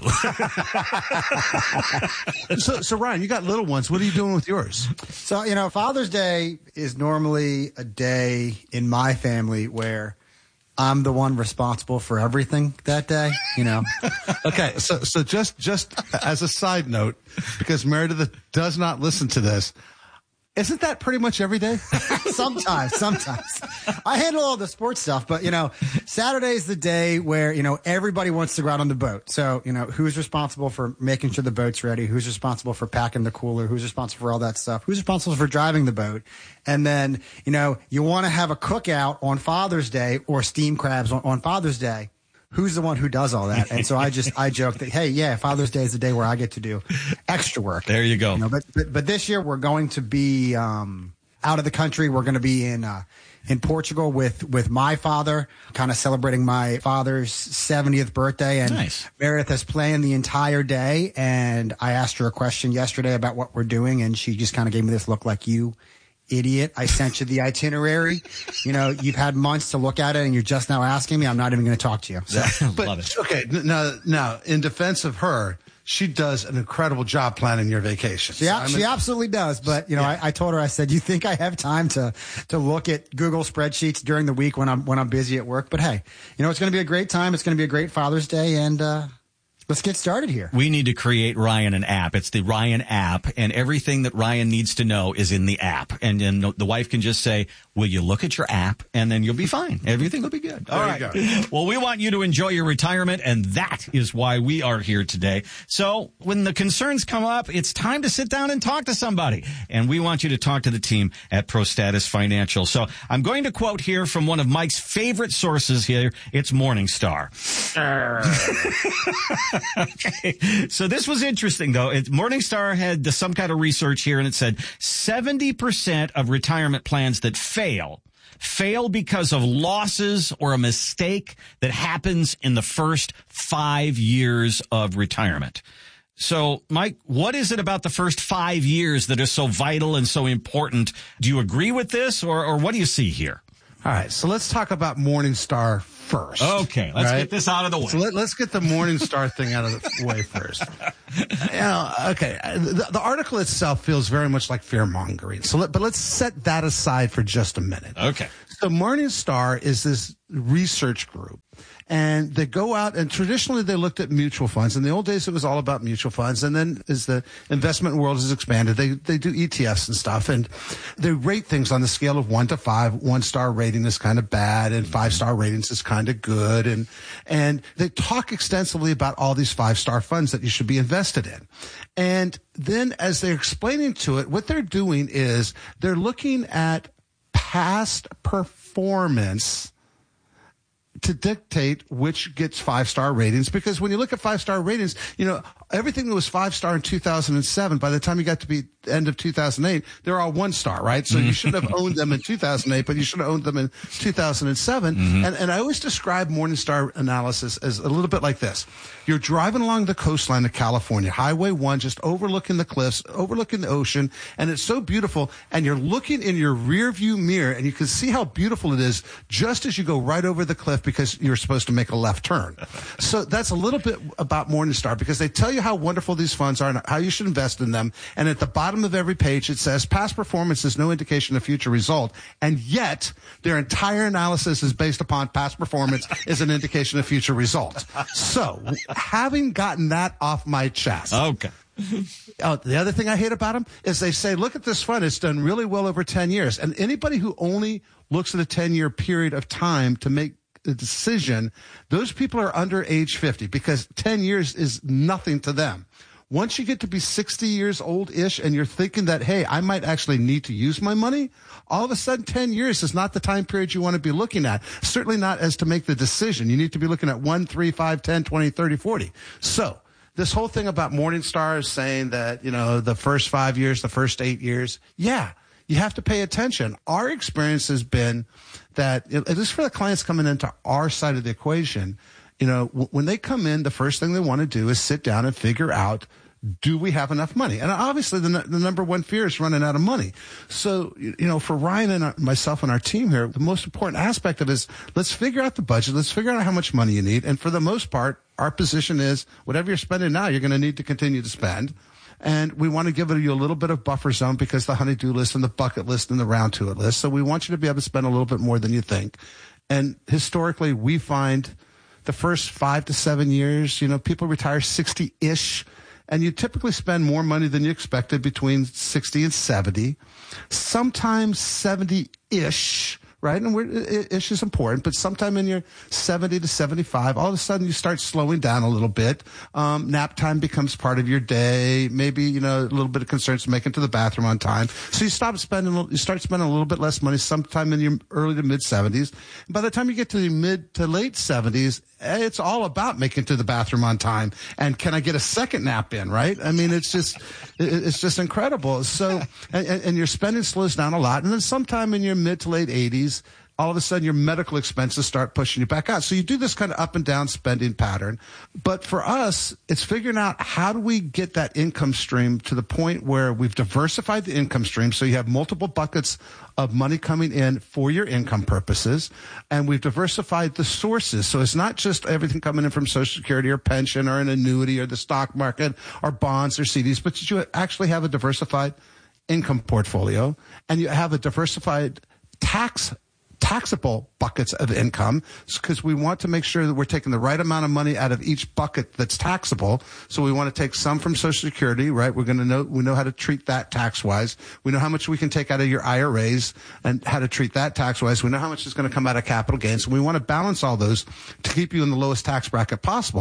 so, so Ryan, you got little ones. What are you doing with yours? So, you know, Father's Day is normally a day in my family where I'm the one responsible for everything that day, you know. Okay, so so just just as a side note, because Meredith does not listen to this, isn't that pretty much every day? sometimes, sometimes. I handle all the sports stuff, but, you know, Saturday's the day where, you know, everybody wants to go out on the boat. So, you know, who's responsible for making sure the boat's ready? Who's responsible for packing the cooler? Who's responsible for all that stuff? Who's responsible for driving the boat? And then, you know, you want to have a cookout on Father's Day or steam crabs on, on Father's Day. Who's the one who does all that? And so I just, I joke that, hey, yeah, Father's Day is the day where I get to do extra work. There you go. You know, but, but, but this year we're going to be, um, out of the country. We're going to be in, uh, in Portugal with, with my father, kind of celebrating my father's seventieth birthday. And nice. Meredith is playing the entire day. And I asked her a question yesterday about what we're doing. And she just kind of gave me this look like, you idiot. I sent you the itinerary. You know, you've had months to look at it and you're just now asking me. I'm not even going to talk to you. So. But, Love it. Okay. Now, now, in defense of her, she does an incredible job planning your vacation. She, so she absolutely does. But, you know, yeah. I, I told her, I said, you think I have time to, to look at Google spreadsheets during the week when I'm, when I'm busy at work? But hey, you know, it's going to be a great time. It's going to be a great Father's Day. And, uh, let's get started here. We need to create Ryan an app. It's the Ryan app, and everything that Ryan needs to know is in the app. And then the wife can just say, will you look at your app? And then you'll be fine. Everything will be good. All right. Go. Well, we want you to enjoy your retirement, and that is why we are here today. So when the concerns come up, it's time to sit down and talk to somebody. And we want you to talk to the team at ProStatus Financial. So I'm going to quote here from one of Mike's favorite sources here. It's Morningstar. Okay. So this was interesting, though. It, Morningstar had some kind of research here, and it said seventy percent of retirement plans that fail fail because of losses or a mistake that happens in the first five years of retirement. So, Mike, what is it about the first five years that is so vital and so important? Do you agree with this, or, or what do you see here? All right, so let's talk about Morningstar first. Okay, let's right? get this out of the way. So let, let's get the Morningstar thing out of the way first. You know, okay, the, the article itself feels very much like fear-mongering. So, let, but let's set that aside for just a minute. Okay. So Morningstar is this research group, and they go out, and traditionally they looked at mutual funds. In the old days, it was all about mutual funds. And then as the investment world has expanded, they, they do E T Fs and stuff, and they rate things on the scale of one to five. One star rating is kind of bad, and five star ratings is kind of good. And, and they talk extensively about all these five star funds that you should be invested in. And then as they're explaining to it, what they're doing is they're looking at past performance to dictate which gets five-star ratings, because when you look at five-star ratings, you know, everything that was five-star in two thousand seven, by the time you got to be end of two thousand eight, they're all one-star, right? So you should have owned them in two thousand eight, but you should have owned them in two thousand seven. Mm-hmm. And, and I always describe Morningstar analysis as a little bit like this. You're driving along the coastline of California, Highway one, just overlooking the cliffs, overlooking the ocean, and it's so beautiful, and you're looking in your rear view mirror, and you can see how beautiful it is just as you go right over the cliff, because you're supposed to make a left turn. So that's a little bit about Morningstar, because they tell you how wonderful these funds are and how you should invest in them. And at the bottom of every page, it says past performance is no indication of future result. And yet their entire analysis is based upon past performance is an indication of future result. So having gotten that off my chest. Okay. Oh, the other thing I hate about them is they say, look at this fund. It's done really well over ten years. And anybody who only looks at a ten-year period of time to make a decision, those people are under age fifty, because ten years is nothing to them. Once you get to be sixty years old-ish and you're thinking that, hey, I might actually need to use my money, all of a sudden ten years is not the time period you want to be looking at. Certainly not as to make the decision. You need to be looking at one, three, five, ten, twenty, thirty, forty. So this whole thing about Morningstar is saying that, you know, the first five years, the first eight years, yeah, you have to pay attention. Our experience has been that, at least for the clients coming into our side of the equation, you know, w- when they come in, the first thing they want to do is sit down and figure out, do we have enough money? And obviously the, the number one fear is running out of money. So, you know, for Ryan and our, myself and our team here, the most important aspect of it is let's figure out the budget. Let's figure out how much money you need. And for the most part, our position is whatever you're spending now, you're going to need to continue to spend. And we want to give you a little bit of buffer zone, because the honey-do list and the bucket list and the round to it list. So we want you to be able to spend a little bit more than you think. And historically, we find the first five to seven years, you know, people retire sixty-ish. And you typically spend more money than you expected between sixty and seventy, sometimes seventy-ish, right? And we're, ish is important, but sometime in your seventy to seventy-five, all of a sudden you start slowing down a little bit. Um, nap time becomes part of your day. Maybe, you know, a little bit of concerns to make it to the bathroom on time. So you stop spending, you start spending a little bit less money sometime in your early to mid seventies. By the time you get to the mid to late seventies, it's all about making it to the bathroom on time. And can I get a second nap in, right? I mean, it's just, it's just incredible. So, and, and your spending slows down a lot. And then sometime in your mid to late eighties, all of a sudden your medical expenses start pushing you back out. So you do this kind of up and down spending pattern. But for us, it's figuring out how do we get that income stream to the point where we've diversified the income stream so you have multiple buckets of money coming in for your income purposes. And we've diversified the sources. So it's not just everything coming in from Social Security or pension or an annuity or the stock market or bonds or C Ds, but you actually have a diversified income portfolio, and you have a diversified tax taxable buckets of income, because we want to make sure that we're taking the right amount of money out of each bucket that's taxable. So we want to take some from Social Security, right? We're going to know, we know how to treat that tax-wise. We know how much we can take out of your I R As and how to treat that tax-wise. We know how much is going to come out of capital gains. And we want to balance all those to keep you in the lowest tax bracket possible.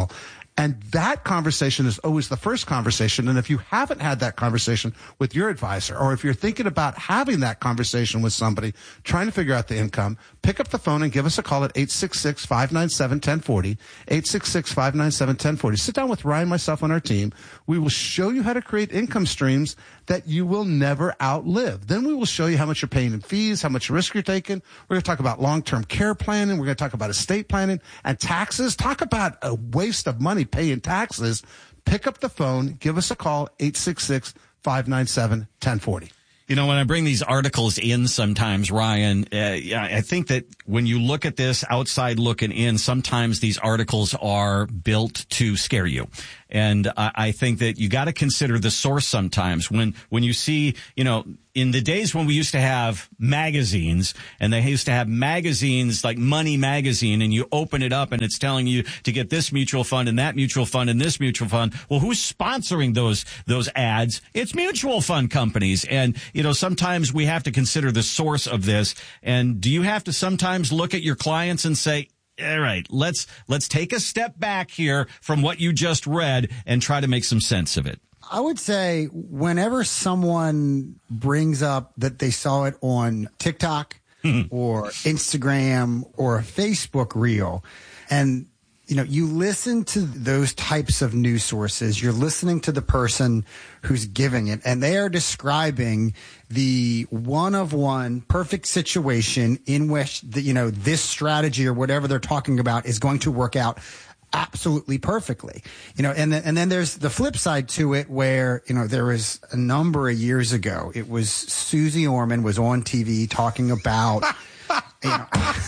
And that conversation is always the first conversation. And if you haven't had that conversation with your advisor, or if you're thinking about having that conversation with somebody, trying to figure out the income, pick up the phone and give us a call at eight six six, five nine seven, one zero four zero, eight six six, five nine seven, one zero four zero. Sit down with Ryan, myself, and our team. We will show you how to create income streams that you will never outlive. Then we will show you how much you're paying in fees, how much risk you're taking. We're going to talk about long-term care planning. We're going to talk about estate planning and taxes. Talk about a waste of money paying taxes. Pick up the phone. Give us a call, eight six six, five nine seven, one zero four zero. You know, when I bring these articles in sometimes, Ryan, uh, yeah, I think that when you look at this outside looking in, sometimes these articles are built to scare you. And I, I think that you got to consider the source sometimes. When, when you see, you know, in the days when we used to have magazines, and they used to have magazines like Money Magazine, and you open it up and it's telling you to get this mutual fund and that mutual fund and this mutual fund. Well, who's sponsoring those, those ads? It's mutual fund companies. And, you know, sometimes we have to consider the source of this. And do you have to sometimes look at your clients and say, all right, let's, let's take a step back here from what you just read and try to make some sense of it? I would say whenever someone brings up that they saw it on TikTok or Instagram or a Facebook reel, and you know, you listen to those types of news sources, you're listening to the person who's giving it, and they are describing the one of one perfect situation in which the, you know, this strategy or whatever they're talking about is going to work out absolutely perfectly. You know, and then, and then there's the flip side to it where, you know, there was a number of years ago, it was Susie Orman was on T V talking about, you know,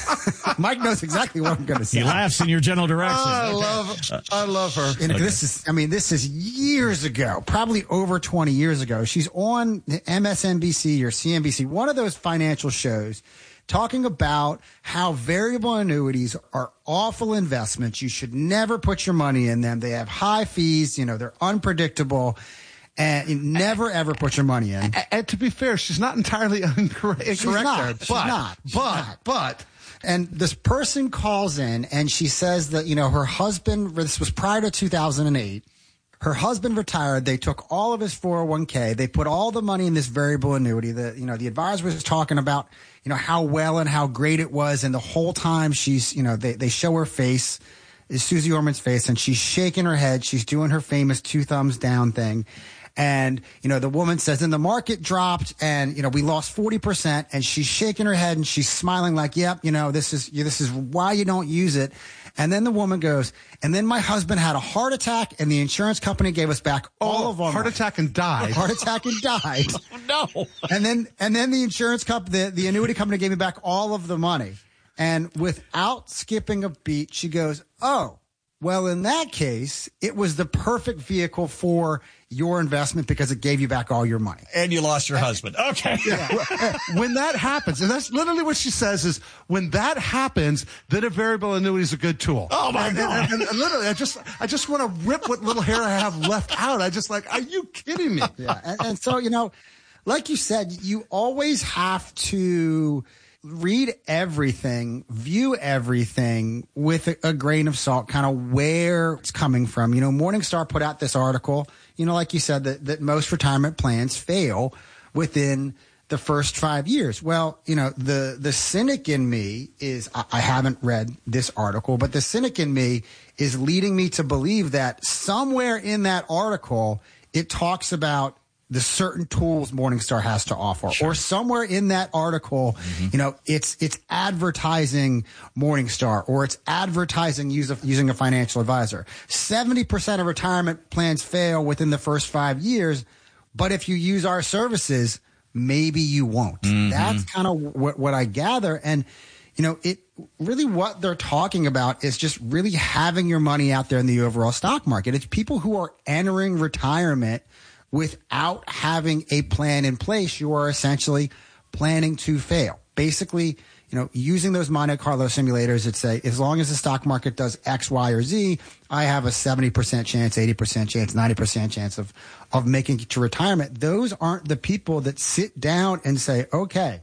Mike knows exactly what I'm going to say. He laughs in your general direction. I love, I love her. And okay. This is, I mean, this is years ago, probably over twenty years ago. She's on M S N B C or C N B C, one of those financial shows, talking about how variable annuities are awful investments. You should never put your money in them. They have high fees. You know, they're unpredictable. And you never, ever put your money in. And, and to be fair, she's not entirely incorrect. She's not. There, She's but, not. She's but, not. but. And this person calls in and she says that, you know, her husband, this was prior to two thousand eight. Her husband retired. They took all of his four oh one k. They put all the money in this variable annuity. The, you know, the advisor was talking about, you know, how well and how great it was. And the whole time she's, you know, they, they show her face, is Susie Orman's face, and she's shaking her head. She's doing her famous two thumbs down thing. And, you know, the woman says, and the market dropped and, you know, we lost forty percent, and she's shaking her head and she's smiling like, yep, you know, this is, this is why you don't use it. And then the woman goes, and then my husband had a heart attack and the insurance company gave us back all oh, of our heart money. attack and died. Heart attack and died. Oh, no. And then, and then the insurance company, the, the annuity company gave me back all of the money. And without skipping a beat, she goes, oh, well, in that case, it was the perfect vehicle for your investment because it gave you back all your money. And you lost your husband. Okay. Yeah. When that happens, and that's literally what she says is, when that happens, then a variable annuity is a good tool. Oh, my and, God. And, and, and literally, I just I just want to rip what little hair I have left out. I just like, are you kidding me? Yeah. And, and so, you know, like you said, you always have to read everything, view everything with a, a grain of salt, kind of where it's coming from. You know, Morningstar put out this article, you know, like you said, that, that most retirement plans fail within the first five years. Well, you know, the, the cynic in me is, I, I haven't read this article, but the cynic in me is leading me to believe that somewhere in that article, it talks about the certain tools Morningstar has to offer, sure. Or somewhere in that article, mm-hmm. you know, it's, it's advertising Morningstar, or it's advertising use of, using a financial advisor. seventy percent of retirement plans fail within the first five years. But if you use our services, maybe you won't. Mm-hmm. That's kind of what, what I gather. And, you know, it really, what they're talking about is just really having your money out there in the overall stock market. It's people who are entering retirement without having a plan in place. You are essentially planning to fail. Basically, you know, using those Monte Carlo simulators that say, as long as the stock market does X, Y, or Z, I have a seventy percent chance, eighty percent chance, ninety percent chance of, of making it to retirement. Those aren't the people that sit down and say, okay,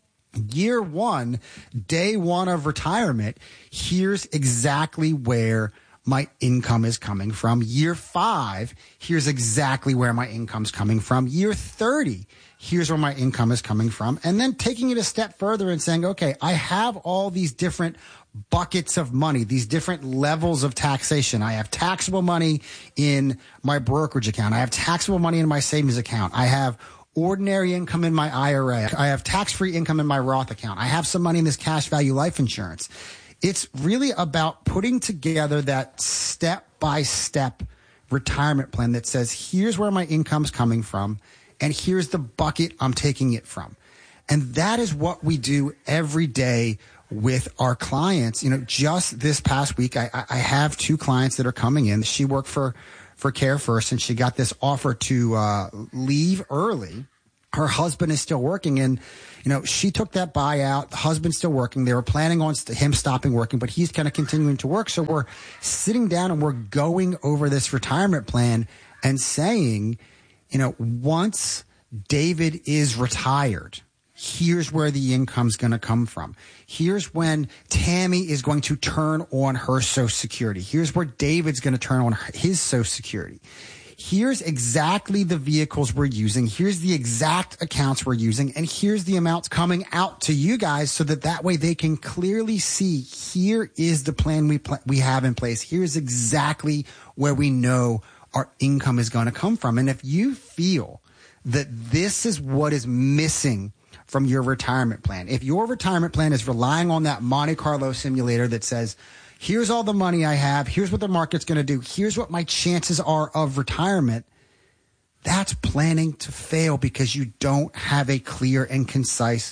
year one, day one of retirement, here's exactly where my income is coming from. Year five, here's exactly where my income's coming from. Year thirty, here's where my income is coming from. And then taking it a step further and saying, okay, I have all these different buckets of money, these different levels of taxation. I have taxable money in my brokerage account. I have taxable money in my savings account. I have ordinary income in my I R A. I have tax-free income in my Roth account. I have some money in this cash value life insurance. It's really about putting together that step-by-step retirement plan that says, here's where my income's coming from, and here's the bucket I'm taking it from. And that is what we do every day with our clients. You know, just this past week, I, I have two clients that are coming in. She worked for, for Care First, and she got this offer to uh, leave early. Her husband is still working, and, you know, she took that buyout. The husband's still working. They were planning on st- him stopping working, but he's kind of continuing to work. So we're sitting down and we're going over this retirement plan and saying, you know, once David is retired, here's where the income's going to come from. Here's when Tammy is going to turn on her Social Security. Here's where David's going to turn on his Social Security. Here's exactly the vehicles we're using. Here's the exact accounts we're using. And here's the amounts coming out to you guys so that that way they can clearly see, here is the plan we pl- we have in place. Here's exactly where we know our income is going to come from. And if you feel that this is what is missing from your retirement plan, if your retirement plan is relying on that Monte Carlo simulator that says, here's all the money I have, here's what the market's going to do, here's what my chances are of retirement, that's planning to fail because you don't have a clear and concise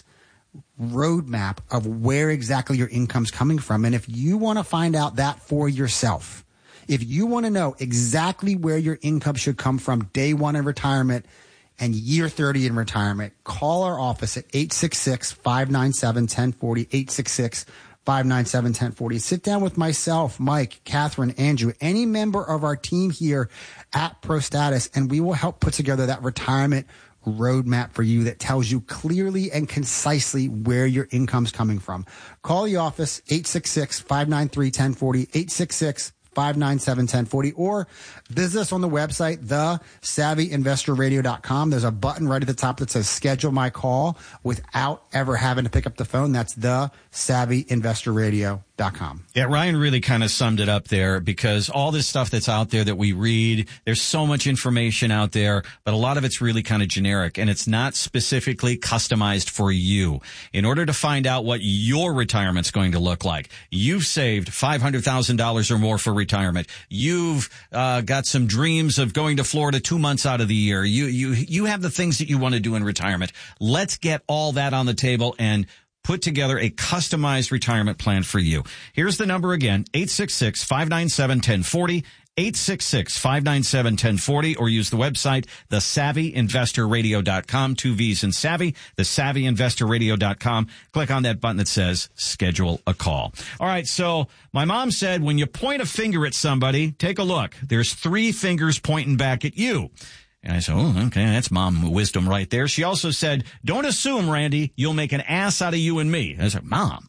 roadmap of where exactly your income's coming from. And if you want to find out that for yourself, if you want to know exactly where your income should come from day one in retirement and year thirty in retirement, call our office at eight six six, five nine seven, one zero four zero, eight six six, five nine seven, one zero four zero. Sit down with myself, Mike, Catherine, Andrew, any member of our team here at ProStatus, and we will help put together that retirement roadmap for you that tells you clearly and concisely where your income's coming from. Call the office, eight six six, five nine three, one zero four zero, eight six six, five nine seven, one zero four zero, or visit us on the website, the savvy investor radio dot com. There's a button right at the top that says schedule my call without ever having to pick up the phone. That's the savvy investor radio dot com. Yeah, Ryan really kind of summed it up there, because all this stuff that's out there that we read, there's so much information out there, but a lot of it's really kind of generic, and it's not specifically customized for you. In order to find out what your retirement's going to look like, you've saved five hundred thousand dollars or more for retirement. You've uh, got some dreams of going to Florida two months out of the year. You, you, you have the things that you want to do in retirement. Let's get all that on the table and put together a customized retirement plan for you. Here's the number again, eight six six, five nine seven, one zero four zero, eight six six, five nine seven, one zero four zero, or use the website, the savvy investor radio dot com, two V's in savvy, the savvy investor radio dot com. Click on that button that says schedule a call. All right, so my mom said when you point a finger at somebody, take a look. There's three fingers pointing back at you. And I said, oh, okay, that's mom wisdom right there. She also said, don't assume, Randy, you'll make an ass out of you and me. I said, Mom.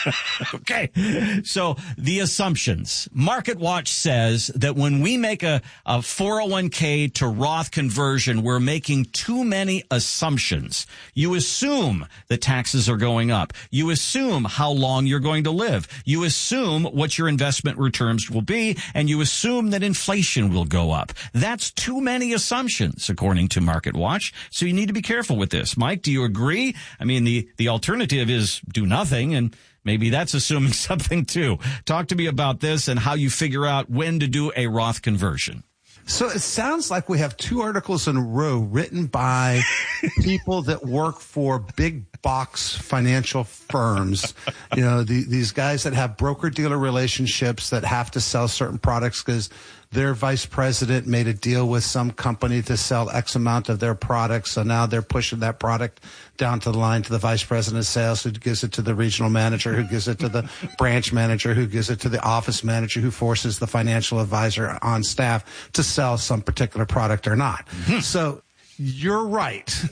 Okay. So the assumptions. Market Watch says that when we make a, a four oh one k to Roth conversion, we're making too many assumptions. You assume the taxes are going up. You assume how long you're going to live. You assume what your investment returns will be, and you assume that inflation will go up. That's too many assumptions, according to Market Watch. So you need to be careful with this. Mike, do you agree? I mean, the, the alternative is do nothing, and maybe that's assuming something too. Talk to me about this and how you figure out when to do a Roth conversion. So it sounds like we have two articles in a row written by people that work for big box financial firms. You know, the, these guys that have broker-dealer relationships that have to sell certain products because their vice president made a deal with some company to sell X amount of their products. So now they're pushing that product down to the line to the vice president of sales, who gives it to the regional manager, who gives it to the branch manager, who gives it to the office manager, who forces the financial advisor on staff to sell some particular product or not. Mm-hmm. So you're right.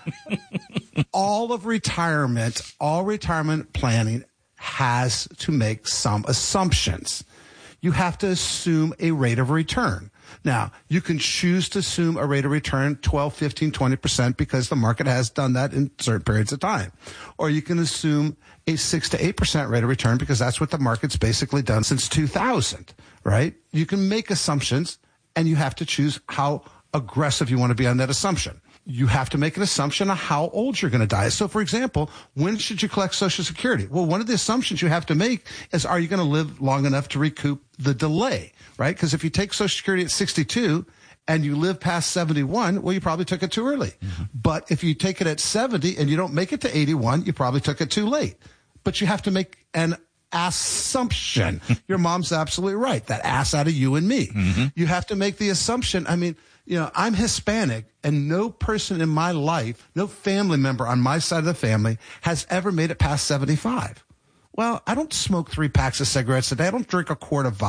All of retirement, all retirement planning has to make some assumptions. you have to assume a rate of return. Now, you can choose to assume a rate of return twelve, fifteen, twenty percent because the market has done that in certain periods of time. Or you can assume a six to eight percent rate of return because that's what the market's basically done since two thousand, right? You can make assumptions and you have to choose how aggressive you want to be on that assumption. You have to make an assumption of how old you're going to die. So, for example, when should you collect Social Security? Well, one of the assumptions you have to make is, are you going to live long enough to recoup the delay, right? Because if you take Social Security at sixty-two and you live past seventy-one, well, you probably took it too early. Mm-hmm. But if you take it at seventy and you don't make it to eighty-one, you probably took it too late. But you have to make an assumption. Your mom's absolutely right. That ass out of you and me. Mm-hmm. You have to make the assumption. I mean, you know, I'm Hispanic, and no person in my life, no family member on my side of the family has ever made it past seventy-five. Well, I don't smoke three packs of cigarettes a day. I don't drink a quart of vodka.